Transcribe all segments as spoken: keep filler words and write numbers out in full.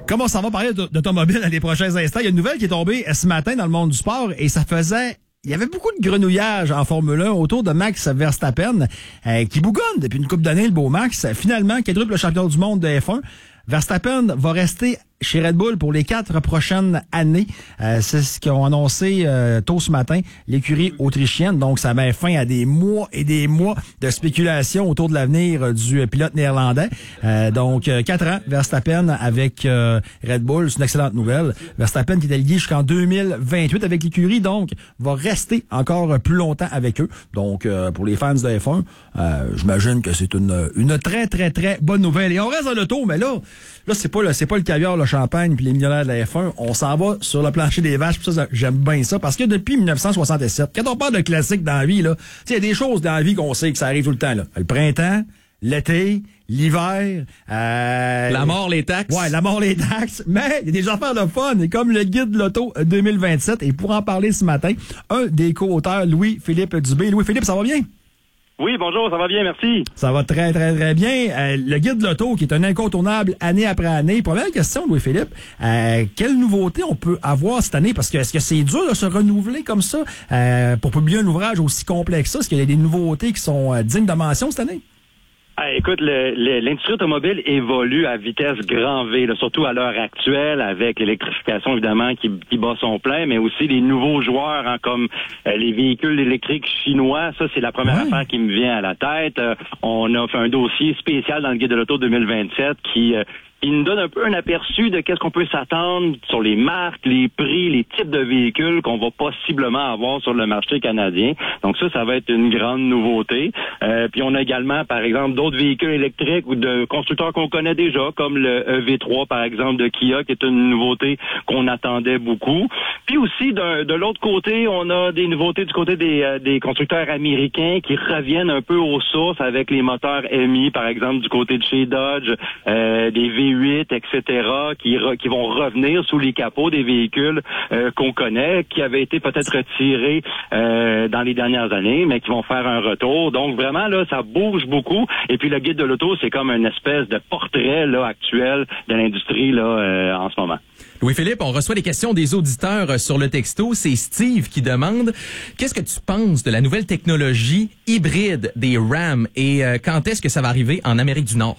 Comme on s'en va parler d'automobile dans les prochains instants, il y a une nouvelle qui est tombée ce matin dans le monde du sport et ça faisait... Il y avait beaucoup de grenouillage en Formule un autour de Max Verstappen, euh, qui bougonne depuis une couple d'années, le beau Max. Finalement, quadruple champion du monde de F un. Verstappen va rester chez Red Bull pour les quatre prochaines années. Euh, c'est ce qu'ils ont annoncé euh, tôt ce matin, l'écurie autrichienne. Donc, ça met fin à des mois et des mois de spéculation autour de l'avenir euh, du pilote néerlandais. Euh, donc, euh, quatre ans, Verstappen avec euh, Red Bull. C'est une excellente nouvelle. Verstappen qui était lié jusqu'en deux mille vingt-huit avec l'écurie, donc va rester encore plus longtemps avec eux. Donc, euh, pour les fans de F un, euh, j'imagine que c'est une, une très, très, très bonne nouvelle. Et on reste dans l'auto, mais là, là c'est pas le, c'est pas le caviar, le champagne puis les millionnaires de la F un. On s'en va sur le plancher des vaches. Puis ça, j'aime bien ça parce que depuis dix-neuf cent soixante-sept, quand on parle de classiques dans la vie, là, il y a des choses dans la vie qu'on sait que ça arrive tout le temps. Là. Le printemps, l'été, l'hiver. Euh, la mort, les taxes. Ouais, la mort, les taxes. Mais il y a des affaires de fun. Et comme le guide de l'auto deux mille vingt-sept, et pour en parler ce matin, un des co-auteurs, Louis-Philippe Dubé. Louis-Philippe, ça va bien? Oui, bonjour, ça va bien, merci. Ça va très, très, très bien. Euh, le guide de l'auto, qui est un incontournable année après année. Première question, Louis-Philippe. Euh, quelle nouveauté on peut avoir cette année? Parce que est-ce que c'est dur de se renouveler comme ça euh, pour publier un ouvrage aussi complexe que ça? Est-ce qu'il y a des nouveautés qui sont euh, dignes de mention cette année? Ah, écoute, le, le, l'industrie automobile évolue à vitesse grand V, là, surtout à l'heure actuelle, avec l'électrification, évidemment, qui, qui bat son plein, mais aussi les nouveaux joueurs, hein, comme euh, les véhicules électriques chinois. Ça, c'est la première ouais. affaire qui me vient à la tête. Euh, on a fait un dossier spécial dans le Guide de l'Auto deux mille vingt-sept qui... Euh, Il nous donne un peu un aperçu de qu'est-ce qu'on peut s'attendre sur les marques, les prix, les types de véhicules qu'on va possiblement avoir sur le marché canadien. Donc ça, ça va être une grande nouveauté. Euh, puis on a également, par exemple, d'autres véhicules électriques ou de constructeurs qu'on connaît déjà, comme le E V trois, par exemple, de Kia, qui est une nouveauté qu'on attendait beaucoup. Puis aussi, de, de l'autre côté, on a des nouveautés du côté des, euh, des constructeurs américains qui reviennent un peu aux sources avec les moteurs M I, par exemple, du côté de chez Dodge, euh, des V huit, et cetera, qui, re, qui vont revenir sous les capots des véhicules euh, qu'on connaît, qui avaient été peut-être retirés euh, dans les dernières années, mais qui vont faire un retour. Donc vraiment, là, ça bouge beaucoup. Et puis le guide de l'auto, c'est comme une espèce de portrait là actuel de l'industrie là euh, en ce moment. Louis-Philippe, on reçoit des questions des auditeurs sur le texto. C'est Steve qui demande « Qu'est-ce que tu penses de la nouvelle technologie hybride des Ram et euh, quand est-ce que ça va arriver en Amérique du Nord? »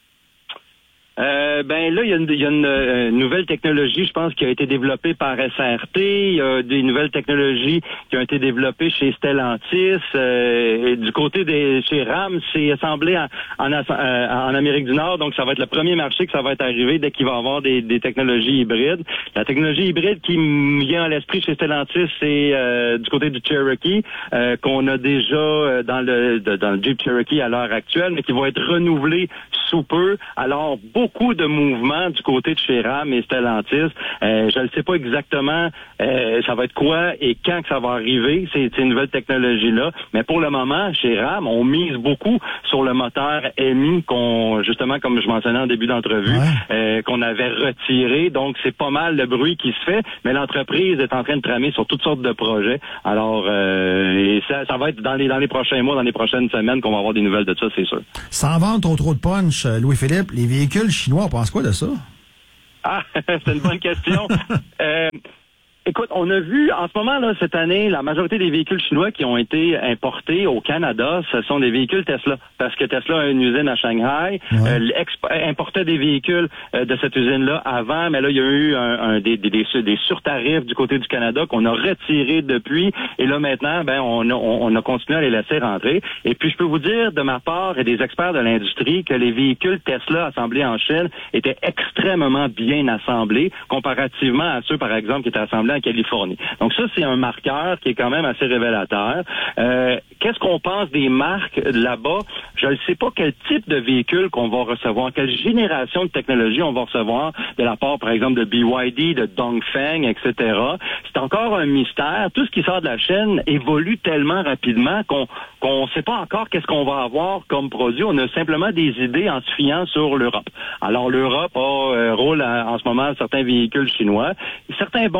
Euh, ben là, il y a une, il y a une euh, nouvelle technologie, je pense, qui a été développée par S R T. Il y a des nouvelles technologies qui ont été développées chez Stellantis. Euh, et du côté des chez Ram, c'est assemblé en, en, euh, en Amérique du Nord. Donc, ça va être le premier marché que ça va être arrivé dès qu'il va y avoir des, des technologies hybrides. La technologie hybride qui me vient à l'esprit chez Stellantis, c'est euh, du côté du Cherokee, euh, qu'on a déjà dans le de, dans le Jeep Cherokee à l'heure actuelle, mais qui va être renouvelé sous peu. Alors, beaucoup de mouvements du côté de chez Ram et Stellantis. Euh, je ne sais pas exactement euh, ça va être quoi et quand que ça va arriver, ces, ces nouvelles technologies-là. Mais pour le moment, chez Ram, on mise beaucoup sur le moteur M I qu'on, justement, comme je mentionnais en début d'entrevue, ouais. euh, qu'on avait retiré. Donc, c'est pas mal le bruit qui se fait, mais l'entreprise est en train de tramer sur toutes sortes de projets. Alors, euh, et ça, ça va être dans les, dans les prochains mois, dans les prochaines semaines qu'on va avoir des nouvelles de ça, c'est sûr. Sans vendre trop trop de punch, Louis-Philippe, les véhicules chinois, on pense quoi de ça? Ah, c'est une bonne question. euh, Écoute, on a vu en ce moment, là, cette année, la majorité des véhicules chinois qui ont été importés au Canada, ce sont des véhicules Tesla. Parce que Tesla a une usine à Shanghai, ouais. euh, importait des véhicules euh, de cette usine-là avant, mais là, il y a eu un, un, des, des, des, des surtarifs du côté du Canada qu'on a retirés depuis. Et là, maintenant, ben, on a, on a continué à les laisser rentrer. Et puis, je peux vous dire, de ma part et des experts de l'industrie, que les véhicules Tesla assemblés en Chine étaient extrêmement bien assemblés, comparativement à ceux, par exemple, qui étaient assemblés en Californie. Donc ça, c'est un marqueur qui est quand même assez révélateur. Euh, qu'est-ce qu'on pense des marques là-bas? Je ne sais pas quel type de véhicule qu'on va recevoir, quelle génération de technologie on va recevoir de la part, par exemple, de B Y D, de Dongfeng, et cetera. C'est encore un mystère. Tout ce qui sort de la Chine évolue tellement rapidement qu'on qu'on ne sait pas encore qu'est-ce qu'on va avoir comme produit. On a simplement des idées en se fiant sur l'Europe. Alors, l'Europe a, euh, roule en, en ce moment certains véhicules chinois. Certains bons, certains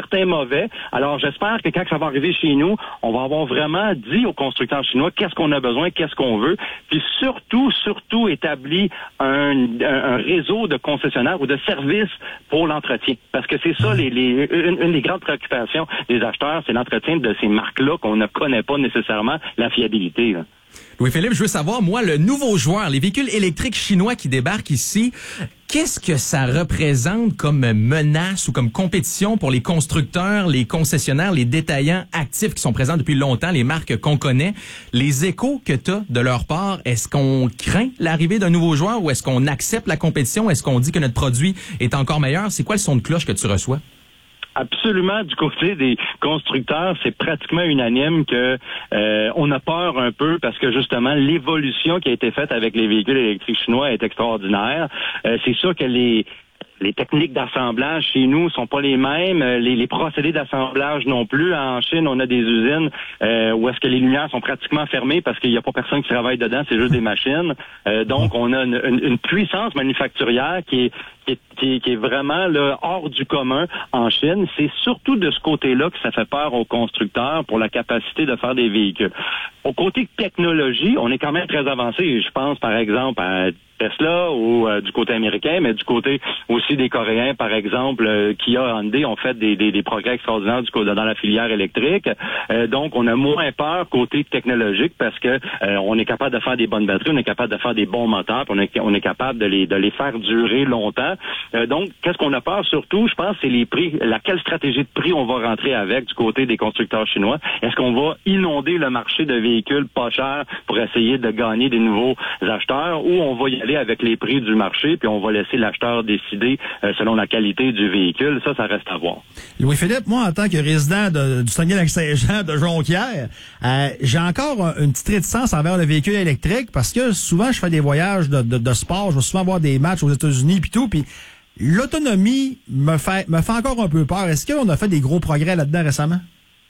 certains mauvais. Alors, j'espère que quand ça va arriver chez nous, on va avoir vraiment dit aux constructeurs chinois qu'est-ce qu'on a besoin, qu'est-ce qu'on veut, puis surtout, surtout établi un, un, un réseau de concessionnaires ou de services pour l'entretien. Parce que c'est ça, les, les, une, une des grandes préoccupations des acheteurs, c'est l'entretien de ces marques-là qu'on ne connaît pas nécessairement la fiabilité, là. Louis-Philippe, je veux savoir, moi, le nouveau joueur, les véhicules électriques chinois qui débarquent ici, qu'est-ce que ça représente comme menace ou comme compétition pour les constructeurs, les concessionnaires, les détaillants actifs qui sont présents depuis longtemps, les marques qu'on connaît? Les échos que tu as de leur part, est-ce qu'on craint l'arrivée d'un nouveau joueur ou est-ce qu'on accepte la compétition? Est-ce qu'on dit que notre produit est encore meilleur? C'est quoi le son de cloche que tu reçois? Absolument, du côté des constructeurs, c'est pratiquement unanime que euh, on a peur un peu parce que justement l'évolution qui a été faite avec les véhicules électriques chinois est extraordinaire. Euh, c'est sûr que les Les techniques d'assemblage chez nous sont pas les mêmes. Les, les procédés d'assemblage non plus. En Chine, on a des usines euh, où est-ce que les lumières sont pratiquement fermées parce qu'il n'y a pas personne qui travaille dedans, c'est juste des machines. Euh, donc, on a une, une, une puissance manufacturière qui est, qui est, qui est, qui est vraiment là, hors du commun en Chine. C'est surtout de ce côté-là que ça fait peur aux constructeurs pour la capacité de faire des véhicules. Au côté technologie, on est quand même très avancé. Je pense, par exemple, à Tesla ou euh, du côté américain, mais du côté aussi des Coréens, par exemple, euh, Kia, Hyundai ont fait des, des, des progrès extraordinaires du côté, dans la filière électrique. Euh, donc, on a moins peur côté technologique parce que euh, on est capable de faire des bonnes batteries, on est capable de faire des bons moteurs, puis on est, on est capable de les, de les faire durer longtemps. Euh, donc, qu'est-ce qu'on a peur surtout, je pense, c'est les prix. La quelle stratégie de prix on va rentrer avec du côté des constructeurs chinois? Est-ce qu'on va inonder le marché de véhicules pas chers pour essayer de gagner des nouveaux acheteurs ou on va y aller avec les prix du marché, puis on va laisser l'acheteur décider euh, selon la qualité du véhicule. Ça, ça reste à voir. Louis-Philippe, moi, en tant que résident de, du Saguenay-Lac-Saint-Jean, de Jonquière, euh, j'ai encore une petite réticence envers le véhicule électrique parce que souvent, je fais des voyages de, de, de sport, je vais souvent voir des matchs aux États-Unis puis tout, puis l'autonomie me fait, me fait encore un peu peur. Est-ce qu'on a fait des gros progrès là-dedans récemment?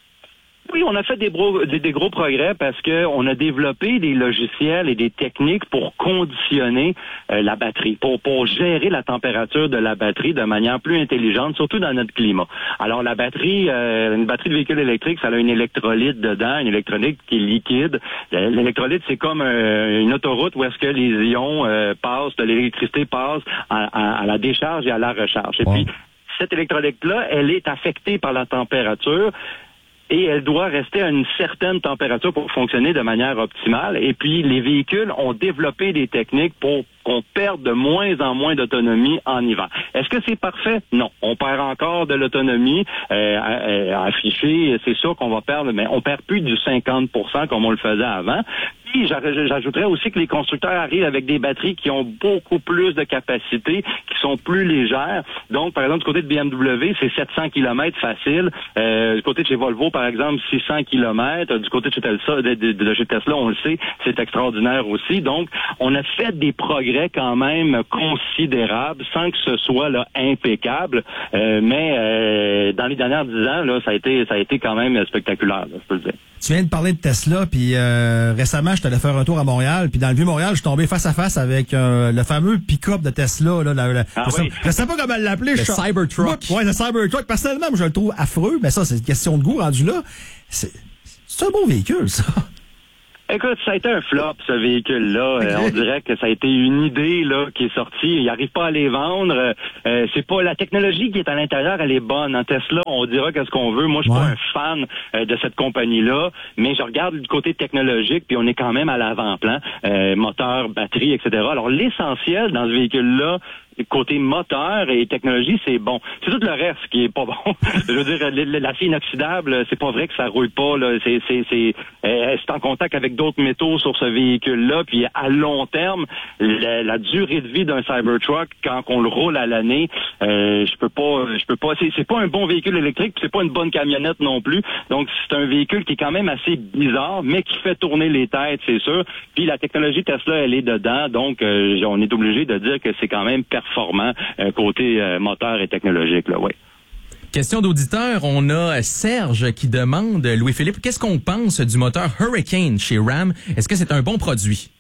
Oui, on a fait des, bro, des, des gros progrès parce que on a développé des logiciels et des techniques pour conditionner euh, la batterie, pour, pour gérer la température de la batterie de manière plus intelligente, surtout dans notre climat. Alors la batterie, euh, une batterie de véhicule électrique, ça a une électrolyte dedans, une électrolyte qui est liquide. L'électrolyte, c'est comme euh, une autoroute où est-ce que les ions euh, passent, de l'électricité passe à, à, à la décharge et à la recharge. Et wow. Puis cette électrolyte-là, elle est affectée par la température. Et elle doit rester à une certaine température pour fonctionner de manière optimale. Et puis, les véhicules ont développé des techniques pour qu'on perde de moins en moins d'autonomie en hiver. Est-ce que c'est parfait? Non. On perd encore de l'autonomie euh, affichée. C'est sûr qu'on va perdre, mais on perd plus du cinquante pour cent comme on le faisait avant. Puis, j'ajouterais aussi que les constructeurs arrivent avec des batteries qui ont beaucoup plus de capacité, qui sont plus légères. Donc, par exemple, du côté de B M W, c'est sept cents kilomètres facile. Euh, du côté de chez Volvo, par exemple, six cents kilomètres. Du côté de chez Tesla, de, de, de chez Tesla, on le sait, c'est extraordinaire aussi. Donc, on a fait des progrès quand même considérables, sans que ce soit là impeccable. Euh, mais euh, dans les dernières dix ans, là, ça a été, ça a été quand même spectaculaire, là, je peux le dire. Tu viens de parler de Tesla, puis euh, récemment, je t'allais faire un tour à Montréal, puis dans le Vieux-Montréal, je suis tombé face à face avec euh, le fameux pick-up de Tesla. Là, la, la, ah je, oui. sais, je sais pas comment l'appeler. Le je, Cybertruck. Oui, le Cybertruck. Personnellement, moi, je le trouve affreux, mais ça, c'est une question de goût rendu là. C'est, c'est un beau véhicule, ça. Écoute, ça a été un flop, ce véhicule-là. Okay. Euh, on dirait que ça a été une idée là qui est sortie. Il n'arrive pas à les vendre. Euh, c'est pas la technologie qui est à l'intérieur, elle est bonne. En Tesla, on dira qu'est-ce qu'on veut. Moi, je suis ouais. pas un fan euh, de cette compagnie-là, mais je regarde du côté technologique, puis on est quand même à l'avant-plan. Euh, moteur, batterie, et cetera. Alors, l'essentiel dans ce véhicule-là, côté moteur et technologie, c'est bon. C'est tout le reste qui est pas bon. Je veux dire, l'acier inoxydable, c'est pas vrai que ça roule pas. Là. C'est, c'est, c'est, euh, c'est en contact avec d'autres métaux sur ce véhicule-là. Puis à long terme, la, la durée de vie d'un Cybertruck, quand on le roule à l'année, euh, je peux pas, je peux pas. C'est, c'est pas un bon véhicule électrique, puis c'est pas une bonne camionnette non plus. Donc c'est un véhicule qui est quand même assez bizarre, mais qui fait tourner les têtes, c'est sûr. Puis la technologie Tesla, elle est dedans, donc euh, on est obligé de dire que c'est quand même performant. Formant euh, côté euh, moteur et technologique, là, oui. Question d'auditeur, on a Serge qui demande, Louis-Philippe, qu'est-ce qu'on pense du moteur Hurricane chez Ram? Est-ce que c'est un bon produit?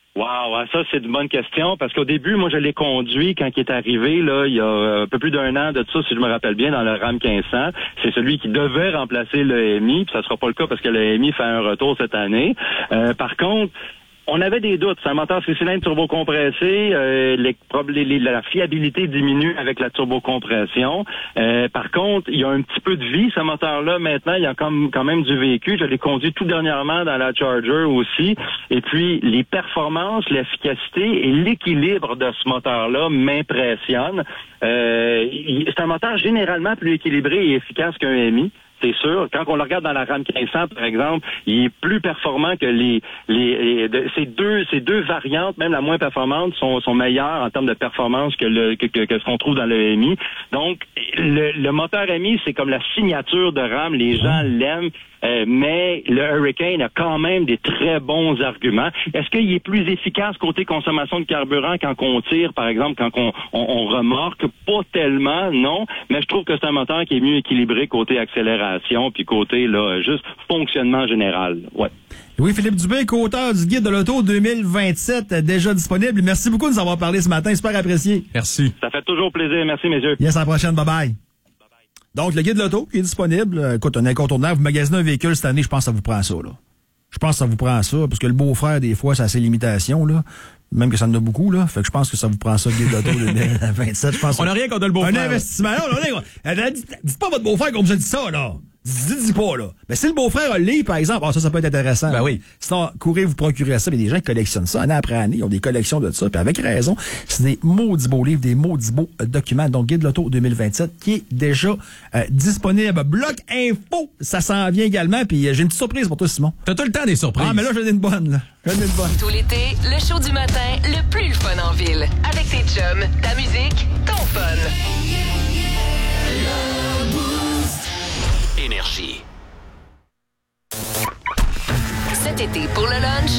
Wow, ouais, ça c'est une bonne question parce qu'au début, moi je l'ai conduit quand il est arrivé là, il y a un peu plus d'un an de ça, si je me rappelle bien, dans le Ram quinze cents. C'est celui qui devait remplacer le M I, puis ça sera pas le cas parce que le M I fait un retour cette année. Euh, par contre, on avait des doutes. C'est un moteur six cylindres turbocompressé. Euh, les, les, les, la fiabilité diminue avec la turbocompression. Euh, par contre, il y a un petit peu de vie, ce moteur-là. Maintenant, il y a comme, quand même du vécu. Je l'ai conduit tout dernièrement dans la Charger aussi. Et puis, les performances, l'efficacité et l'équilibre de ce moteur-là m'impressionnent. Euh, c'est un moteur généralement plus équilibré et efficace qu'un M I. C'est sûr. Quand on le regarde dans la Ram quinze cents, par exemple, il est plus performant que les, les, les ces deux, ces deux variantes, même la moins performante, sont, sont meilleures en termes de performance que le, que, que, que ce qu'on trouve dans le M I. Donc, le, le moteur M I, c'est comme la signature de Ram. Les gens l'aiment. Euh, mais le Hurricane a quand même des très bons arguments. Est-ce qu'il est plus efficace côté consommation de carburant quand on tire, par exemple, quand on, on, on remorque? Pas tellement, non. Mais je trouve que c'est un moteur qui est mieux équilibré côté accélération puis côté là juste fonctionnement général. Ouais. Louis-Philippe Dubé, co-auteur du Guide de l'auto deux mille vingt-sept, déjà disponible. Merci beaucoup de nous avoir parlé ce matin. Super apprécié. Merci. Ça fait toujours plaisir. Merci, messieurs. Yes, à la prochaine. Bye-bye. Donc, le guide de l'auto qui est disponible. Écoute, un incontournable. Vous magasinez un véhicule cette année, je pense que ça vous prend ça, là. Je pense que ça vous prend ça, parce que le beau-frère, des fois, ça a ses limitations, là. Même que ça en a beaucoup, là. Fait que je pense que ça vous prend ça, le guide de l'auto deux mille vingt-sept. Je pense on n'a rien contre le beau-frère. Un investissement. Non, non, non. Dites, dites pas votre beau-frère comme je dis ça, là. Dites, dites pas, là. Mais si le beau-frère a le livre, par exemple, oh, ça, ça peut être intéressant. Ben oui. Sinon, courez vous procurer ça. Mais des gens qui collectionnent ça année après année. Ils ont des collections de ça. Puis avec raison. C'est des maudits beaux livres, des maudits beaux documents. Donc, Guide de l'auto deux mille vingt-sept qui est déjà euh, disponible. Bloc info, ça s'en vient également. Puis euh, j'ai une petite surprise pour toi, Simon. T'as tout le temps des surprises. Ah, mais là, j'en ai une bonne, là. J'en ai une bonne. Tout l'été, le show du matin, le plus fun en ville. Avec tes chums, ta musique, ton fun. Énergie. Cet été, pour le lunch,